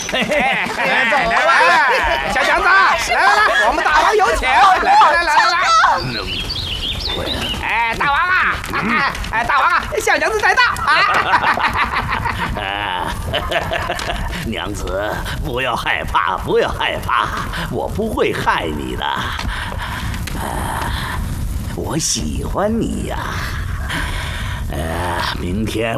走吧，小强子，来，我们大王有请，来。哎，大王啊，大王啊，小娘子在到啊！娘子，不要害怕，不要害怕，我不会害你的。我喜欢你呀。明天